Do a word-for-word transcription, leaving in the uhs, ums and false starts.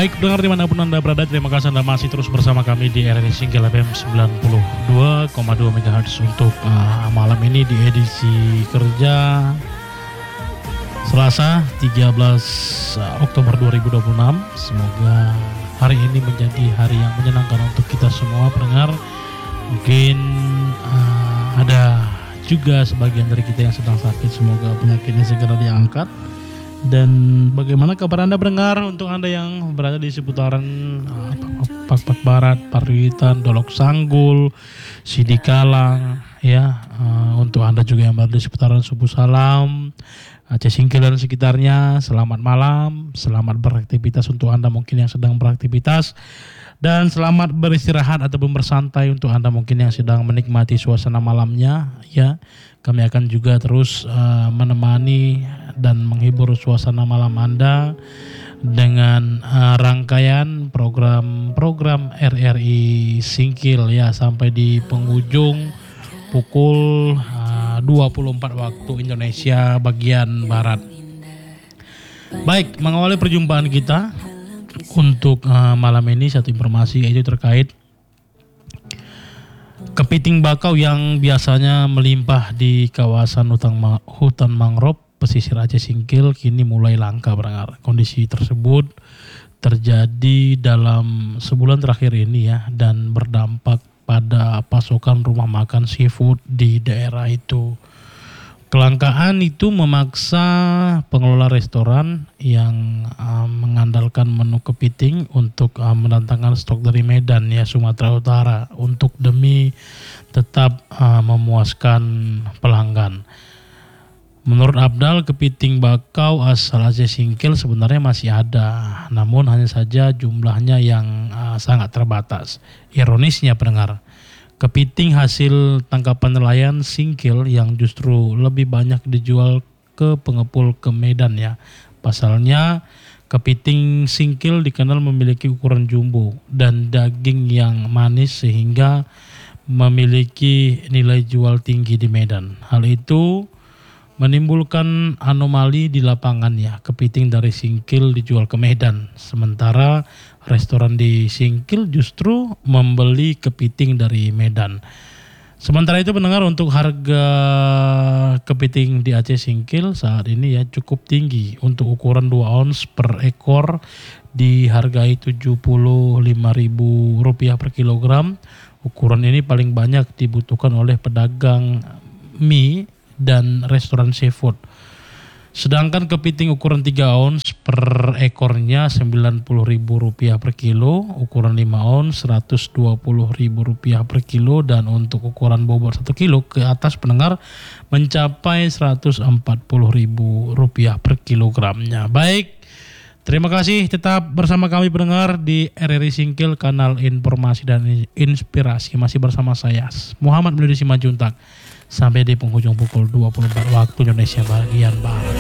Baik pendengar dimanapun Anda berada, terima kasih Anda masih terus bersama kami di R R I Single F M sembilan puluh dua koma dua MHz untuk uh, malam ini di edisi kerja Selasa tiga belas Oktober dua ribu dua puluh enam. Semoga hari ini menjadi hari yang menyenangkan untuk kita semua pendengar. Mungkin uh, ada juga sebagian dari kita yang sedang sakit, semoga penyakitnya segera diangkat. Dan bagaimana kabar Anda pendengar, untuk Anda yang berada di seputaran uh, Pak-Pak Barat, Parwitan, Dolok Sanggul, Sidikalang, ya, uh, untuk Anda juga yang berada di seputaran Subuh Salam, Aceh Singkil dan sekitarnya, selamat malam, selamat beraktivitas untuk Anda mungkin yang sedang beraktivitas, dan selamat beristirahat ataupun bersantai untuk Anda mungkin yang sedang menikmati suasana malamnya, ya. Kami akan juga terus uh, menemani dan menghibur suasana malam Anda dengan uh, rangkaian program-program R R I Singkil, ya, sampai di penghujung pukul uh, dua puluh empat waktu Indonesia bagian Barat. Baik, mengawali perjumpaan kita untuk uh, malam ini, satu informasi yaitu terkait kepiting bakau yang biasanya melimpah di kawasan hutan, ma- hutan mangrove pesisir Aceh Singkil kini mulai langka pendengar. Kondisi tersebut terjadi dalam sebulan terakhir ini, ya, dan berdampak pada pasokan rumah makan seafood di daerah itu. Kelangkaan itu memaksa pengelola restoran yang uh, mengandalkan menu kepiting untuk uh, mendatangkan stok dari Medan, ya, Sumatera Utara, untuk demi tetap uh, memuaskan pelanggan. Menurut Abdal, kepiting bakau asal Aceh Singkil sebenarnya masih ada, namun hanya saja jumlahnya yang uh, sangat terbatas. Ironisnya pendengar, kepiting hasil tangkapan nelayan Singkil yang justru lebih banyak dijual ke pengepul ke Medan, ya. Pasalnya kepiting Singkil dikenal memiliki ukuran jumbo dan daging yang manis sehingga memiliki nilai jual tinggi di Medan. Hal itu menimbulkan anomali di lapangan, ya. Kepiting dari Singkil dijual ke Medan, sementara restoran di Singkil justru membeli kepiting dari Medan. Sementara itu pendengar, untuk harga kepiting di Aceh Singkil saat ini, ya, cukup tinggi. Untuk ukuran dua ons per ekor dihargai tujuh puluh lima ribu rupiah per kilogram. Ukuran ini paling banyak dibutuhkan oleh pedagang mie dan restoran seafood. Sedangkan kepiting ukuran tiga ons per ekornya sembilan puluh ribu rupiah per kilo, ukuran lima ons seratus dua puluh ribu rupiah per kilo, dan untuk ukuran bobot satu kilo ke atas pendengar mencapai seratus empat puluh ribu rupiah per kilogramnya. Baik, terima kasih tetap bersama kami pendengar di R R I Singkil, kanal informasi dan inspirasi. Masih bersama saya Muhammad Meludi Simanjuntak sampai di penghujung pukul dua puluh empat waktu Indonesia bagian Barat.